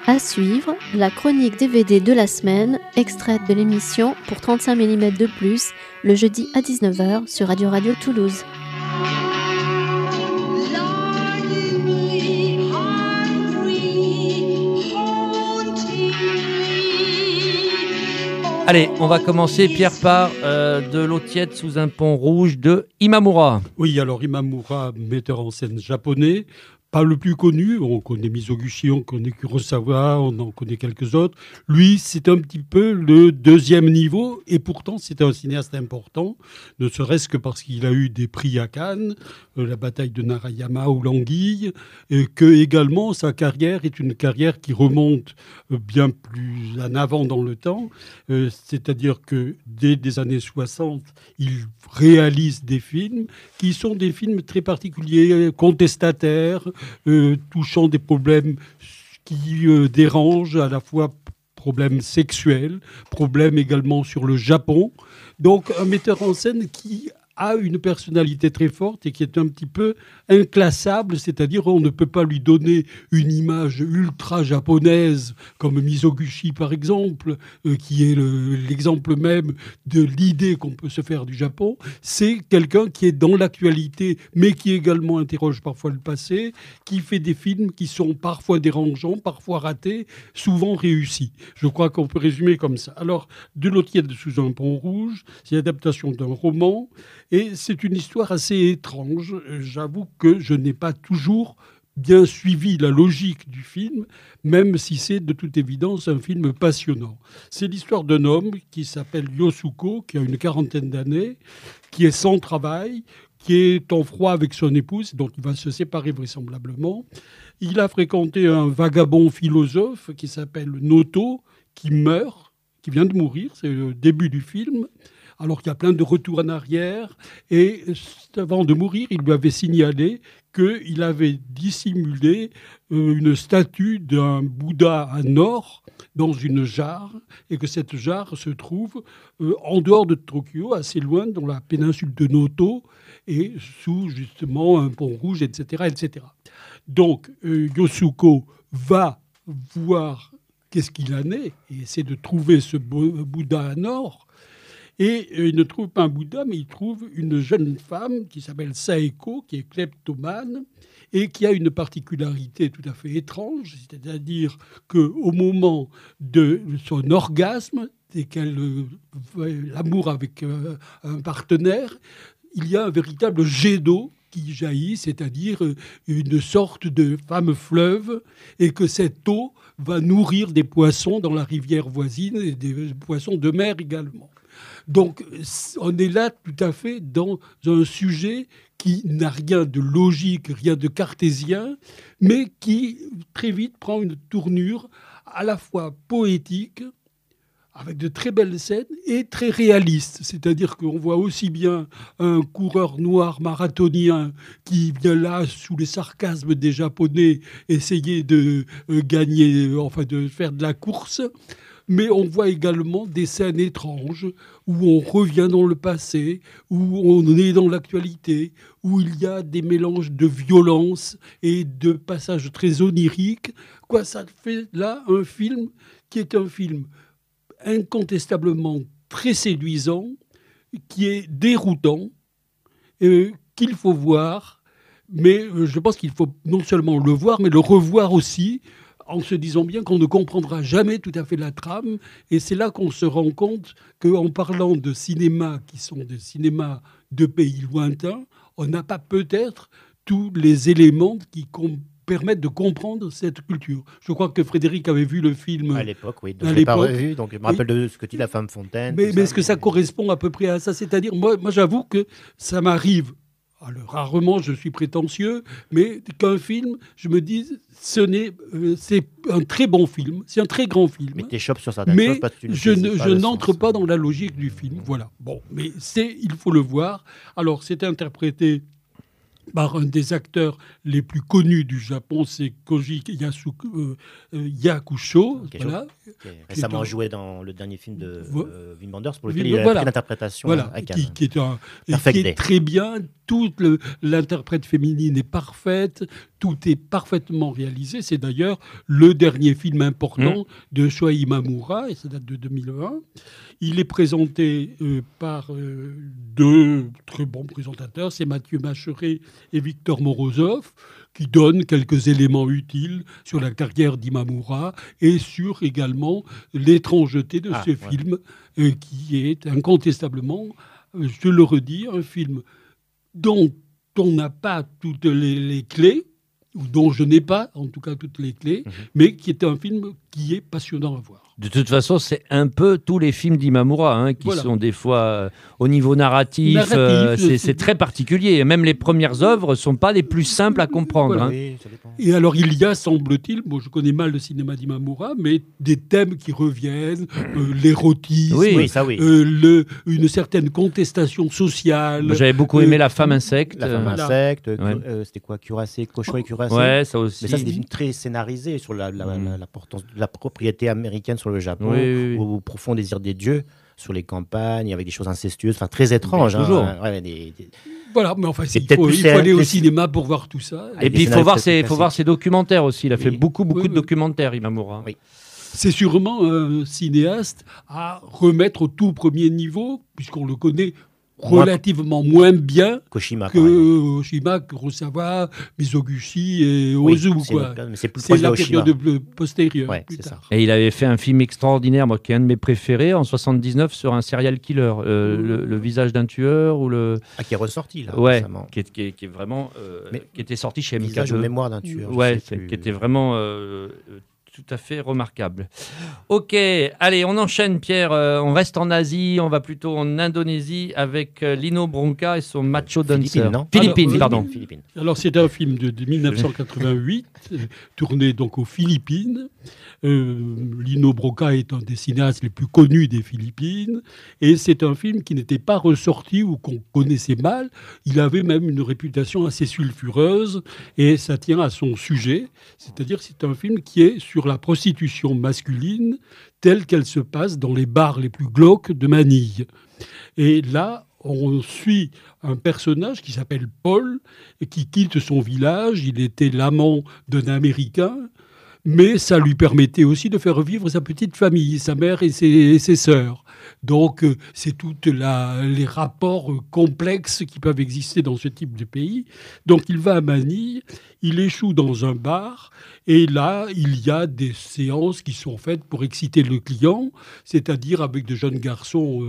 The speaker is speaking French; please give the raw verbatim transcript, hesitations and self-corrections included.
À suivre, la chronique D V D de la semaine, extraite de l'émission pour trente-cinq millimètres de plus, le jeudi à dix-neuf heures sur Radio Radio Toulouse. Allez, on va commencer, Pierre, par euh, de l'eau tiède sous un pont rouge de Imamura. Oui, alors Imamura, metteur en scène japonais, pas le plus connu. On connaît Mizoguchi, on connaît Kurosawa, on en connaît quelques autres. Lui, c'est un petit peu le deuxième niveau, et pourtant c'est un cinéaste important, ne serait-ce que parce qu'il a eu des prix à Cannes, euh, la bataille de Narayama ou l'Anguille, et que également sa carrière est une carrière qui remonte euh, bien plus en avant dans le temps, euh, c'est-à-dire que dès les années soixante, il réalise des films qui sont des films très particuliers, contestataires, Euh, touchant des problèmes qui euh, dérangent, à la fois problèmes sexuels, problèmes également sur le Japon. Donc un metteur en scène qui a une personnalité très forte et qui est un petit peu inclassable, c'est-à-dire on ne peut pas lui donner une image ultra japonaise comme Mizoguchi par exemple, euh, qui est le, l'exemple même de l'idée qu'on peut se faire du Japon. C'est quelqu'un qui est dans l'actualité, mais qui également interroge parfois le passé, qui fait des films qui sont parfois dérangeants, parfois ratés, souvent réussis. Je crois qu'on peut résumer comme ça. Alors, De l'eau tiède sous un pont rouge, c'est l'adaptation d'un roman. Et c'est une histoire assez étrange. J'avoue que je n'ai pas toujours bien suivi la logique du film, même si c'est de toute évidence un film passionnant. C'est l'histoire d'un homme qui s'appelle Yosuko, qui a une quarantaine d'années, qui est sans travail, qui est en froid avec son épouse, donc il va se séparer vraisemblablement. Il a fréquenté un vagabond philosophe qui s'appelle Noto, qui meurt, qui vient de mourir, c'est le début du film. Alors qu'il y a plein de retours en arrière. Et avant de mourir, il lui avait signalé qu'il avait dissimulé une statue d'un Bouddha en or dans une jarre, et que cette jarre se trouve en dehors de Tokyo, assez loin, dans la péninsule de Noto, et sous justement un pont rouge, et cetera, et cetera. Donc Yosuko va voir qu'est-ce qu'il en est, et essaie de trouver ce Bouddha en or. Et il ne trouve pas un Bouddha, mais il trouve une jeune femme qui s'appelle Saeko, qui est kleptomane, et qui a une particularité tout à fait étrange, c'est-à-dire qu'au moment de son orgasme, dès qu'elle fait l'amour avec un partenaire, il y a un véritable jet d'eau qui jaillit, c'est-à-dire une sorte de fameux fleuve, et que cette eau va nourrir des poissons dans la rivière voisine, et des poissons de mer également. Donc, on est là tout à fait dans un sujet qui n'a rien de logique, rien de cartésien, mais qui très vite prend une tournure à la fois poétique, avec de très belles scènes, et très réaliste. C'est-à-dire qu'on voit aussi bien un coureur noir marathonien qui vient là, sous les sarcasmes des Japonais, essayer de gagner, enfin de faire de la course. Mais on voit également des scènes étranges où on revient dans le passé, où on est dans l'actualité, où il y a des mélanges de violence et de passages très oniriques. Quoi, ça fait là un film qui est un film incontestablement très séduisant, qui est déroutant, euh, qu'il faut voir. Mais euh, je pense qu'il faut non seulement le voir, mais le revoir aussi, en se disant bien qu'on ne comprendra jamais tout à fait la trame. Et c'est là qu'on se rend compte qu'en parlant de cinéma, qui sont des cinémas de pays lointains, on n'a pas peut-être tous les éléments qui com- permettent de comprendre cette culture. Je crois que Frédéric avait vu le film à l'époque, oui. Donc à je l'ai pas l'époque. revu, donc je me rappelle de ce que dit La Femme Fontaine. Mais, tout mais ça, est-ce que ça correspond à peu près à ça ? C'est-à-dire, moi, moi j'avoue que ça m'arrive. Alors, rarement, je suis prétentieux, mais qu'un film, je me dis, ce n'est, euh, c'est un très bon film, c'est un très grand film. Mais t'échoppes sur certaines mais choses parce que tu ne je, ne, saisis pas je le n'entre sens. pas dans la logique du film. Voilà. Bon, mais c'est, il faut le voir. Alors, c'est interprété par un des acteurs les plus connus du Japon, c'est Koji Yasu, euh, euh, Yakusho. Okay, Voilà. Qui est récemment joué dans le dernier film de Voilà. euh, Wim Wenders, pour lequel Wim- il a voilà. pris l'interprétation Voilà, à Cannes. qui, qui est, un, et Perfect qui est Day. très bien. Toute le, l'interprète féminine est parfaite. tout est parfaitement réalisé. C'est d'ailleurs le dernier film important mmh. de Shoei Imamura, et ça date de deux mille un. Il est présenté euh, par euh, deux très bons présentateurs, c'est Mathieu Macheret et Victor Morozov, qui donnent quelques éléments utiles sur la carrière d'Imamura et sur également l'étrangeté de ah, ce ouais. film, euh, qui est incontestablement, euh, je le redis, un film dont on n'a pas toutes les, les clés, ou dont je n'ai pas, en tout cas, toutes les clés, mmh. mais qui est un film qui est passionnant à voir. De toute façon, c'est un peu tous les films d'Imamura, hein, qui voilà. sont des fois, euh, au niveau narratif, narratif euh, c'est, c'est très particulier. Même les premières œuvres ne sont pas les plus simples à comprendre. Voilà. Hein. Oui, et alors, il y a, semble-t-il, bon, je connais mal le cinéma d'Imamura, mais des thèmes qui reviennent, euh, l'érotisme, oui, oui, ça, oui. Euh, le, une certaine contestation sociale. J'avais beaucoup aimé euh, La femme insecte. La femme voilà. insecte, ouais. euh, c'était quoi, Cuirassé, Cochon et Cuirassé. Ouais, ça aussi. Mais ça, c'est des films très scénarisés sur la, la, mmh. la, l'importance de la propriété américaine sur le Japon, oui, oui, oui. ou au profond désir des dieux sur les campagnes, avec des choses incestueuses, enfin très étranges. Hein, toujours. Ouais, des, des... Voilà, mais enfin, il faut, il faut aller au cinéma pour voir tout ça. Et puis, il faut voir, ses, faut voir ses documentaires aussi. Il a fait oui. beaucoup, beaucoup oui, de oui. documentaires, Imamura. Oui. C'est sûrement un cinéaste à remettre au tout premier niveau, puisqu'on le connaît relativement moins bien Koshima, que Oshima, Kurosawa, Mizoguchi et Ozu. Oui, c'est, quoi. Une, c'est, plus c'est la période postérieure. Ouais, plus c'est tard. Ça. Et il avait fait un film extraordinaire, moi, qui est un de mes préférés, en soixante-dix-neuf, sur un serial killer, euh, mmh. le, le visage d'un tueur ou le. Ah, qui est ressorti là. Ouais, récemment. Qui, est, qui, est, qui est vraiment, euh, Mais, qui était sorti chez M K deux. Visage ou mémoire d'un tueur. Ouais, qui était vraiment. Euh, tout à fait remarquable. Ok, allez, on enchaîne, Pierre. Euh, on reste en Asie, on va plutôt en Indonésie avec euh, Lino Branca et son Macho Dancer. Philippines, non Philippines, alors, pardon. Euh, Philippines. Alors, c'est un film de, de dix-neuf cent quatre-vingt-huit, euh, tourné donc aux Philippines. Euh, Lino Branca est un des cinéastes les plus connus des Philippines. Et c'est un film qui n'était pas ressorti ou qu'on connaissait mal. Il avait même une réputation assez sulfureuse. Et ça tient à son sujet. C'est-à-dire c'est un film qui est sur la prostitution masculine telle qu'elle se passe dans les bars les plus glauques de Manille. Et là, on suit un personnage qui s'appelle Paul et qui quitte son village. Il était l'amant d'un Américain, mais ça lui permettait aussi de faire vivre sa petite famille, sa mère et ses, et ses sœurs. Donc, euh, c'est tous les rapports euh, complexes qui peuvent exister dans ce type de pays. Donc, il va à Manille, il échoue dans un bar, et là, il y a des séances qui sont faites pour exciter le client, c'est-à-dire avec de jeunes garçons... Euh,